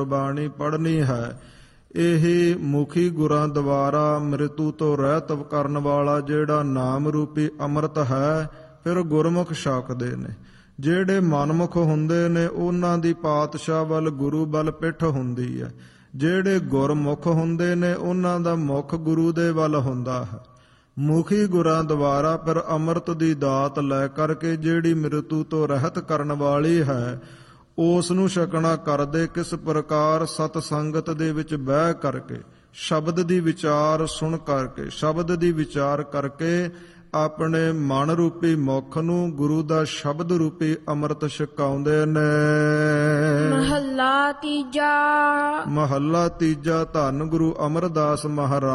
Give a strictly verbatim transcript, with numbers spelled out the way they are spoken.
ਬਾਣੀ ਪੜ੍ਹਨੀ ਹੈ। ਇਹੀ ਮੁਖੀ ਗੁਰਾਂ ਦੁਆਰਾ ਮ੍ਰਿਤੂ ਤੋਂ ਰਹਿਤ ਕਰਨ ਵਾਲਾ ਜਿਹੜਾ ਨਾਮ ਰੂਪੀ ਅੰਮ੍ਰਿਤ ਹੈ, ਫਿਰ ਗੁਰਮੁਖ ਛਕਦੇ ਨੇ। ਜਿਹੜੇ ਮਨਮੁਖ ਹੁੰਦੇ ਨੇ ਉਹਨਾਂ ਦੀ ਪਾਤਸ਼ਾਹ ਵੱਲ ਗੁਰੂ ਵੱਲ ਪਿੱਠ ਹੁੰਦੀ ਹੈ। ਜਿਹੜੇ ਗੁਰਮੁਖ ਹੁੰਦੇ ਨੇ ਉਹਨਾਂ ਦਾ ਮੁਖ ਗੁਰੂ ਦੇ ਵੱਲ ਹੁੰਦਾ ਹੈ। ਮੁਖੀ ਗੁਰਾਂ ਦੁਆਰਾ ਫਿਰ ਅੰਮ੍ਰਿਤ ਦੀ ਦਾਤ ਲੈ ਕਰਕੇ ਜਿਹੜੀ ਮ੍ਰਿਤੂ ਤੋਂ ਰਹਿਤ ਕਰਨ ਵਾਲੀ ਹੈ, ਉਸ ਨੂੰ ਛਕਣਾ ਕਰਦੇ ਕਿਸ ਪ੍ਰਕਾਰ? ਸਤ ਸੰਗਤ ਦੇ ਵਿੱਚ ਬਹਿ ਕਰਕੇ, ਸ਼ਬਦ ਦੀ ਵਿਚਾਰ ਸੁਣ ਕਰਕੇ, ਸ਼ਬਦ ਦੀ ਵਿਚਾਰ ਕਰਕੇ ਆਪਣੇ ਮਨ ਰੂਪੀ ਮੁਖ ਨੂੰ ਗੁਰੂ ਦਾ ਸ਼ਬਦ ਰੂਪੀ ਅੰਮ੍ਰਿਤ ਛਕਾਉਂਦੇ ਨੇ। ਮਹੱਲਾ ਤੀਜਾ। ਮਹੱਲਾ ਤੀਜਾ। ਧੰਨ ਗੁਰੂ ਅਮਰਦਾਸ ਮਹਾਰਾਜ